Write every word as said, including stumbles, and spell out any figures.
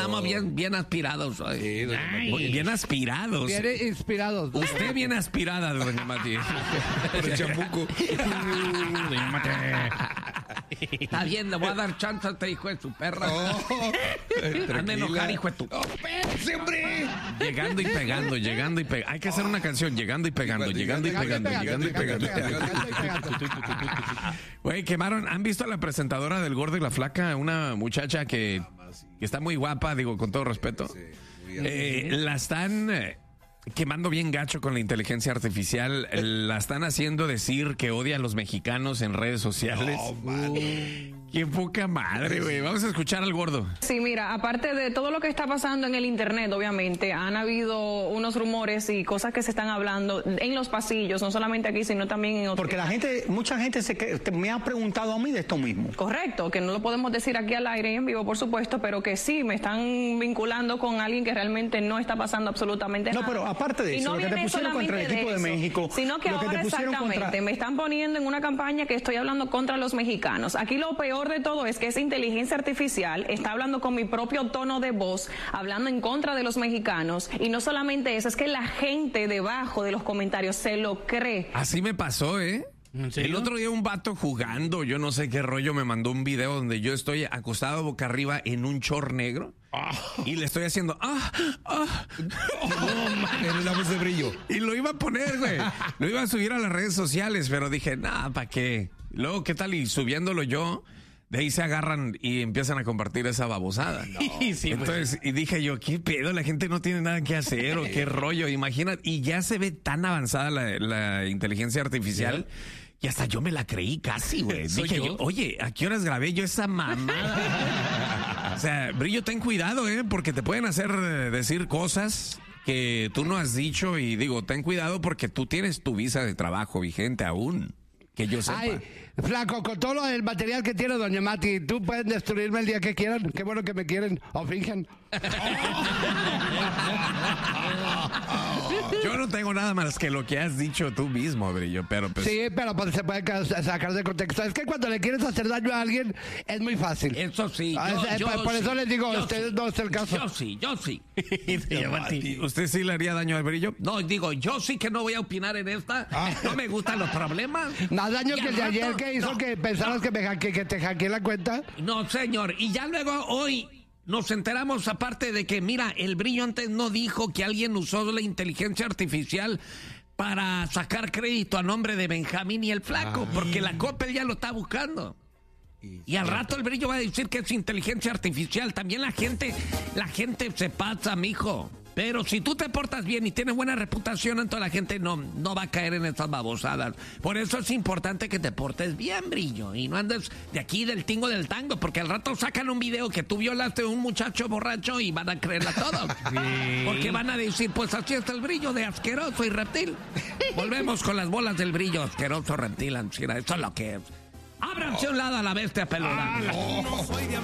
andamos bien, bien aspirados hoy. Sí, doña Ay, Mati. bien aspirados. Bien inspirados. Usted bien aspirada, doña Mati. Por el chambuco. Doña Mati. Está bien, le voy a dar chance a este hijo de su perra. Oh, Hazme enojar, hijo de tu... ¡Oh, espérese, hombre! Llegando y pegando, llegando y pegando. Hay que hacer una canción, llegando y pegando, llegando y pegando, llegando y pegando. Güey, quemaron. ¿Han visto a la presentadora del Gordo y la Flaca? Una muchacha que, que está muy guapa, digo, con todo respeto. Eh, la están eh, quemando bien gacho con la inteligencia artificial. La están haciendo decir que odia a los mexicanos en redes sociales. Qué poca madre, güey. Vamos a escuchar al Gordo. Sí, mira, aparte de todo lo que está pasando en el internet, obviamente, han habido unos rumores y cosas que se están hablando en los pasillos, no solamente aquí, sino también en otros. Porque la gente, mucha gente se que, me ha preguntado a mí de esto mismo. Correcto, que no lo podemos decir aquí al aire y en vivo, por supuesto, pero que sí, me están vinculando con alguien que realmente no está pasando absolutamente No, nada. pero aparte de Y eso, no lo que te viene pusieron contra el solamente equipo de, eso, México, sino que lo que ahora te pusieron exactamente contra... me están poniendo en una campaña que estoy hablando contra los mexicanos. Aquí lo peor de todo es que esa inteligencia artificial está hablando con mi propio tono de voz, hablando en contra de los mexicanos, y no solamente eso, es que la gente debajo de los comentarios se lo cree. Así me pasó, ¿eh? El otro día un vato jugando, yo no sé qué rollo, me mandó un video donde yo estoy acostado boca arriba en un short negro y le estoy haciendo ah, ah, En la voz de Brillo. y lo iba a poner, güey. Lo iba a subir a las redes sociales, pero dije, nah, ¿para qué? Luego, ¿qué tal? Y subiéndolo yo, de ahí se agarran y empiezan a compartir esa babosada. No. Sí, entonces, y dije yo, ¿qué pedo? La gente no tiene nada que hacer o qué rollo. Imagina, y ya se ve tan avanzada la, la inteligencia artificial. ¿Sí? Y hasta yo me la creí casi, güey. Dije yo? yo, oye, ¿a qué horas grabé yo esa mamada? O sea, Brillo, ten cuidado, ¿eh? Porque te pueden hacer eh, decir cosas que tú no has dicho. Y digo, ten cuidado porque tú tienes tu visa de trabajo vigente aún. Que yo sepa. Ay, flaco, con todo lo del material que tiene doña Mati, tú puedes destruirme el día que quieran. Qué bueno que me quieren o fingen. Yo no tengo nada más que lo que has dicho tú mismo, Brillo, pero pues... Sí, pero pues, se puede ca- sacar de contexto. Es que cuando le quieres hacer daño a alguien, es muy fácil. Eso sí. Ah, Yo, es- yo por sí, eso les digo, yo ustedes sí, no es el caso. Yo sí, yo sí. ¿Usted sí le haría daño al Brillo? No, digo, yo sí que no voy a opinar en esta. No me gustan los problemas. Más daño Y que el al de ayer rato- que hizo no, que pensaras no. que, me hacke- que te hackeé la cuenta. No, señor. Y ya luego hoy nos enteramos, aparte de que, mira, el Brillo antes no dijo que alguien usó la inteligencia artificial para sacar crédito a nombre de Benjamín y el Flaco, porque la Coppel ya lo está buscando. Y al rato el Brillo va a decir que es inteligencia artificial. También la gente, la gente se pasa, mijo. Pero si tú te portas bien y tienes buena reputación, entonces la gente no, no va a caer en estas babosadas. Por eso es importante que te portes bien, Brillo, y no andes de aquí del tingo del tango, porque al rato sacan un video que tú violaste a un muchacho borracho y van a creerla todo. Sí. Porque van a decir, pues así está el Brillo de asqueroso y reptil. Volvemos con las bolas del Brillo, asqueroso reptil, ancina. Eso es lo que es. Ábranse a un lado a la bestia peluda. Ah, no.